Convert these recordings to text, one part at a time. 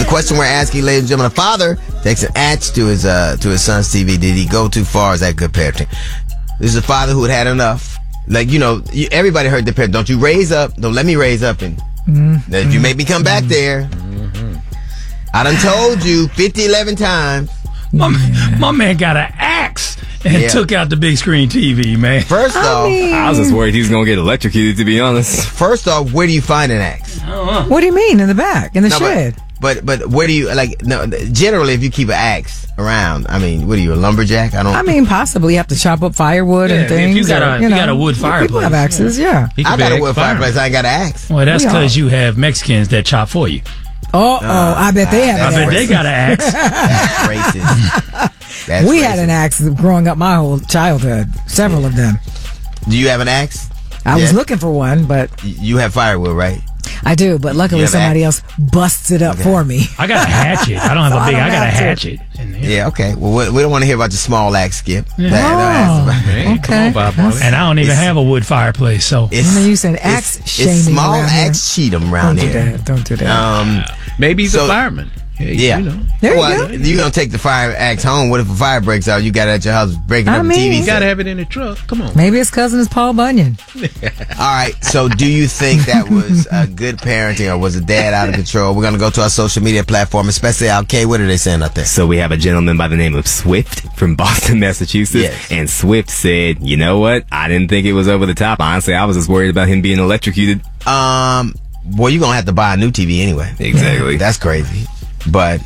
question we're asking, ladies and gentlemen, a father takes an axe to his son's TV. Did he go too far? Is that good parenting? This is a father who had enough. Like, everybody heard the parent. Don't you raise up. Don't let me raise up. And if you make me come back there. I done told you 11 times. My man got an axe and took out the big screen TV, man. First off, I was just worried he was going to get electrocuted, to be honest. First off, where do you find an axe? What do you mean? In the back? In the shed? But where do you, generally, if you keep an axe around, I mean, what are you, a lumberjack? Possibly you have to chop up firewood and things. If you got a wood fireplace. People have axes, yeah. I got a wood fireplace. I ain't got an axe. Well, that's because you have Mexicans that chop for you. I bet they have. I bet they got an axe. That's racist. We had an axe growing up my whole childhood. Several of them. Do you have an axe? I was looking for one, but you have firewood, right? I do, but luckily somebody else busts it up for me. I got a hatchet. I don't have a big. I got a hatchet. Yeah, okay. Well, we don't want to hear about your small axe, Skip. Okay. And I don't even have a wood fireplace, so you said axe shaming. It's small axe Cheatham around here. Don't do that. Maybe he's a fireman. Yeah. There you go. You're going to take the fire axe home. What if a fire breaks out? You got it at your house breaking up the TV. You got to have it in the truck. Come on. Maybe his cousin is Paul Bunyan. All right. So do you think that was good parenting, or was the dad out of control? We're going to go to our social media platform, especially K. What are they saying out there? So we have a gentleman by the name of Swift from Boston, Massachusetts. Yes. And Swift said, you know what? I didn't think it was over the top. Honestly, I was just worried about him being electrocuted. Well, you're going to have to buy a new TV anyway. Exactly. That's crazy. But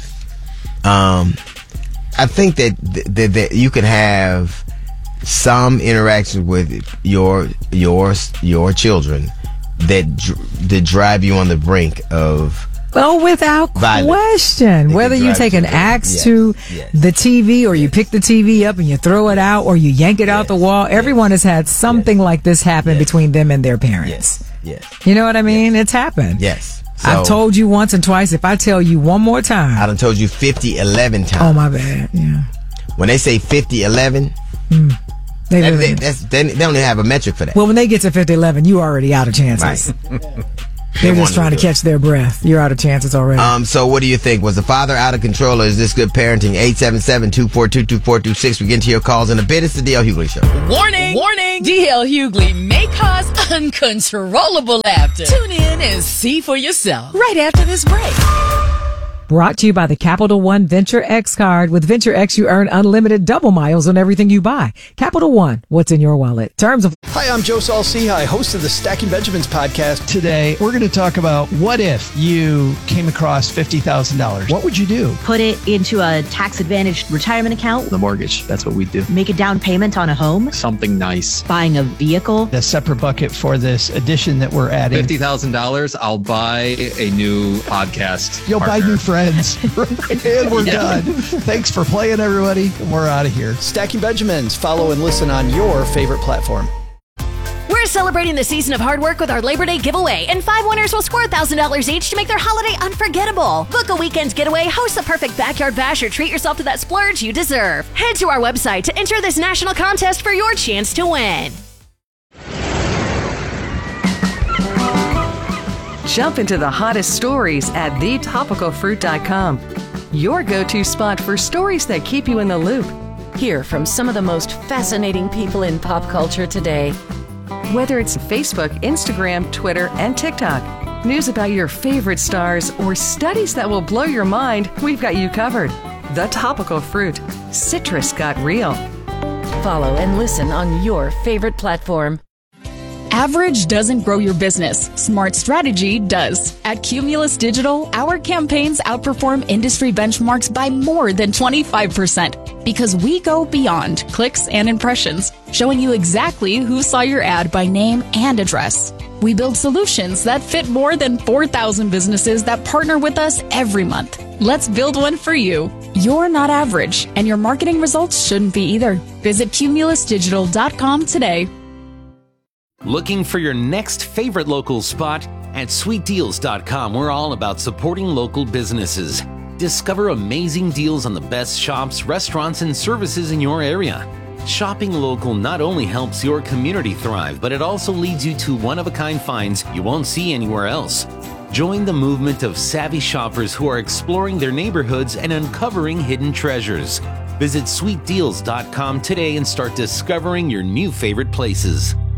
I think that you can have some interaction with your children that drive you on the brink of without question. Whether you take an axe to the TV, or you pick the TV up and you throw it out, or you yank it out the wall, everyone has had something like this happen between them and their parents. Yes. You know what I mean? It's happened. Yes. So, I've told you once and twice. If I tell you one more time, I done told you 11 times. Oh, my bad. Yeah. When they say 11, they don't even have a metric for that. Well, when they get to 11, you already out of chances. Right. They're just trying to catch their breath. You're out of chances already. So what do you think? Was the father out of control, or is this good parenting? 877-242-2426. We get into your calls in a bit. It's the D.L. Hughley Show. Warning! Warning! D.L. Hughley may cause uncontrollable laughter. Tune in and see for yourself right after this break. Brought to you by the Capital One Venture X card. With Venture X, you earn unlimited double miles on everything you buy. Capital One, what's in your wallet? Terms of... Hi, I'm Joe Saul-Sehy, host of the Stacking Benjamins podcast. Today, we're going to talk about what if you came across $50,000. What would you do? Put it into a tax-advantaged retirement account. The mortgage, that's what we do. Make a down payment on a home. Something nice. Buying a vehicle. A separate bucket for this addition that we're adding. $50,000, I'll buy a new podcast You'll partner. buy new friends. And we're done. Thanks for playing, everybody. We're out of here. Stacking Benjamins. Follow and listen on your favorite platform. We're celebrating the season of hard work with our Labor Day giveaway, and 5 winners will score $1,000 each to make their holiday unforgettable. Book a weekend getaway, host the perfect backyard bash, or treat yourself to that splurge you deserve. Head to our website to enter this national contest for your chance to win. Jump into the hottest stories at thetopicalfruit.com. Your go-to spot for stories that keep you in the loop. Hear from some of the most fascinating people in pop culture today. Whether it's Facebook, Instagram, Twitter, and TikTok, news about your favorite stars, or studies that will blow your mind, we've got you covered. The Topical Fruit. Citrus got real. Follow and listen on your favorite platform. Average doesn't grow your business. Smart strategy does. At Cumulus Digital, our campaigns outperform industry benchmarks by more than 25% because we go beyond clicks and impressions, showing you exactly who saw your ad by name and address. We build solutions that fit more than 4,000 businesses that partner with us every month. Let's build one for you. You're not average, and your marketing results shouldn't be either. Visit cumulusdigital.com today. Looking for your next favorite local spot? At sweetdeals.com, we're all about supporting local businesses. Discover amazing deals on the best shops, restaurants, and services in your area. Shopping local not only helps your community thrive, but it also leads you to one-of-a-kind finds you won't see anywhere else. Join the movement of savvy shoppers who are exploring their neighborhoods and uncovering hidden treasures. Visit sweetdeals.com today and start discovering your new favorite places.